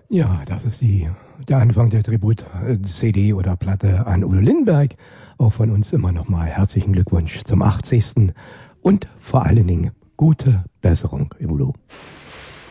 Ja, das ist der Anfang der Tribut-CD oder Platte an Udo Lindenberg. Auch von uns immer nochmal herzlichen Glückwunsch zum 80. Und vor allen Dingen gute Besserung, Udo.